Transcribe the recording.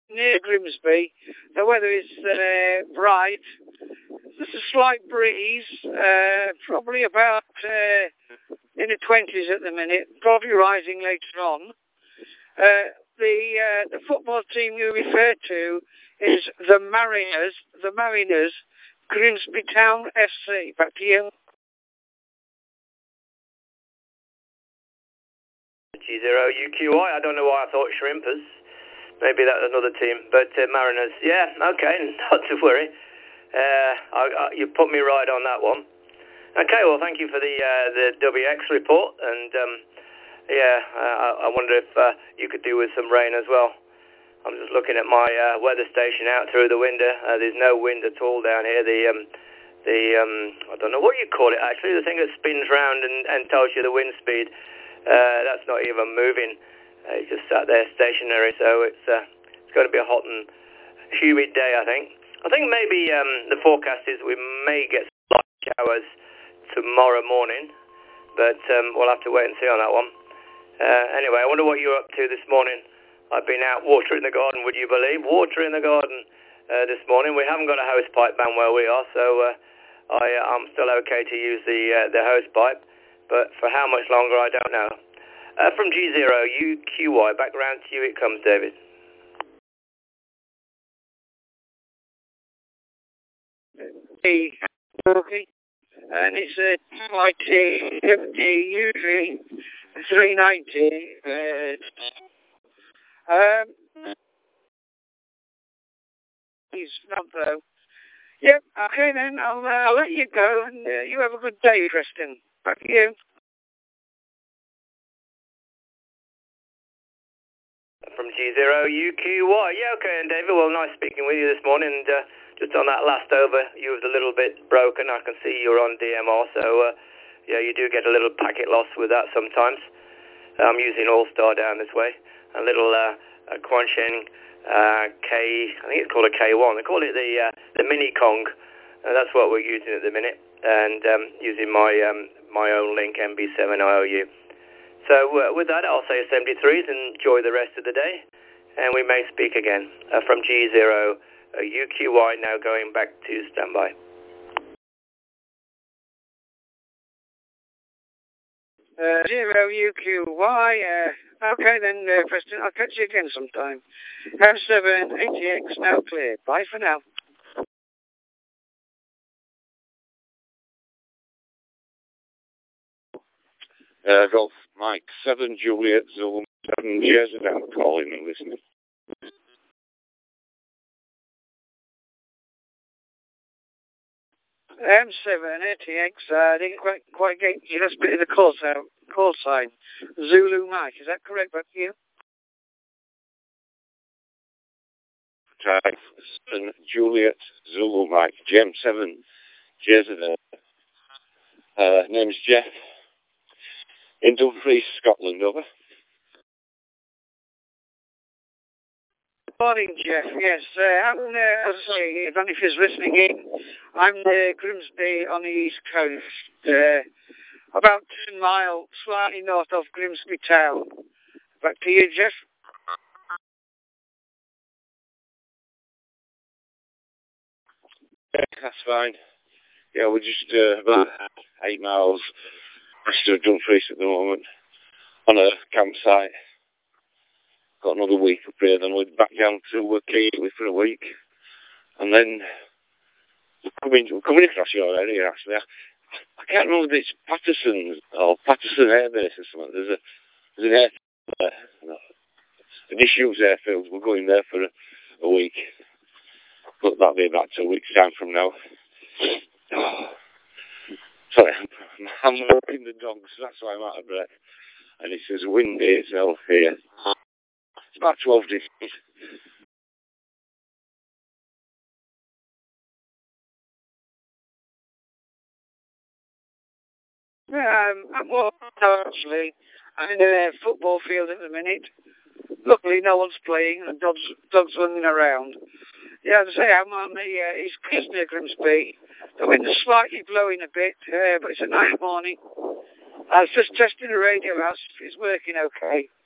near Grimsby. The weather is bright. There's a slight breeze, probably about in the 20s at the minute, probably rising later on. The football team you refer to is the Mariners, Grimsby Town FC. Back to you. G0UQI, I don't know why I thought Shrimpers. Maybe that's another team, but Mariners, yeah, okay, not to worry. You put me right on that one. Okay, well, thank you for the WX report, and I wonder if you could do with some rain as well. I'm just looking at my weather station out through the window. There's no wind at all down here. I don't know what you call it actually, the thing that spins round and tells you the wind speed. That's not even moving. It's just sat there stationary, so it's going to be a hot and humid day, I think. I think maybe the forecast is we may get slight showers tomorrow morning, but we'll have to wait and see on that one. Anyway, I wonder what you're up to this morning. I've been out watering the garden, would you believe? Watering the garden this morning. We haven't got a hose pipe ban where we are, so I'm still okay to use the hose pipe, but for how much longer, I don't know. From G0UQY, back round to you it comes, David. Okay, and it's a usually 390. He's not though. Yep. Okay then. I'll let you go, and you have a good day, Preston. Back to you. From G0UQY. Yeah, okay, and David, well, nice speaking with you this morning. And just on that last over, you was a little bit broken. I can see you're on DMR, so yeah, you do get a little packet loss with that sometimes. I'm using All-Star down this way. A little Quansheng K, I think it's called a K1. They call it the Mini Kong. That's what we're using at the minute, and using my own link MB7 IOU. So with that, I'll say 73s and enjoy the rest of the day, and we may speak again. From G0UQY, now going back to standby. G0UQY, okay then, Preston, I'll catch you again sometime. F7, ATX, now clear. Bye for now. Golf Mike 7 Juliet Zulu 7 years ago, calling and listening. M7 ATX, I didn't quite get you. That's a bit of the call sign. Zulu Mike, is that correct? Back to you. Type 7 Juliet Zulu Mike, Gem 7 years ago. Name's Jeff. In Dumfries, Scotland, over. Morning, Jeff. Yes, I'm, as I say, if anybody's listening in, I'm Grimsby on the east coast, about 10 miles, slightly north of Grimsby town. Back to you, Jeff. Yeah, that's fine. Yeah, we're just about 8 miles west of Dumfries at the moment, on a campsite. Got another week up here, then we're back down to Keighley for a week, and then we're coming across your area actually. I can't remember if it's Patterson or Patterson Air Base or something. There's an airfield there, an disused airfield. We're going there for a week, but that'll be about 2 weeks time from now. Oh. Sorry, I'm walking the dogs, that's why I'm out of breath, and it's as windy as hell here. It's about 12 degrees. Yeah, well, actually, I'm in a football field at the minute. Luckily, no one's playing, and dogs running around. Yeah, as I say, I'm on the East Coast near Grimsby. The wind is slightly blowing a bit, but it's a nice morning. I was just testing the radio house. It's working okay.